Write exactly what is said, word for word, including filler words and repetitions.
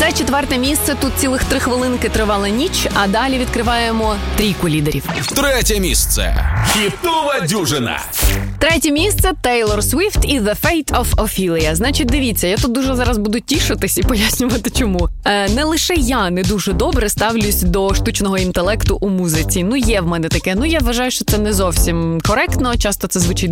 Це четверте місце. Тут цілих три хвилинки тривала ніч, а далі відкриваємо трійку лідерів. Третє місце. Хітова дюжина. Третє місце – Тейлор Свіфт і The Fate of Ophelia. Значить, дивіться, я тут дуже зараз буду тішитись і пояснювати чому. Е, не лише я не дуже добре ставлюсь до штучного інтелекту у музиці. Ну, є в мене таке. Ну, я вважаю, що це не зовсім коректно. Часто це звучить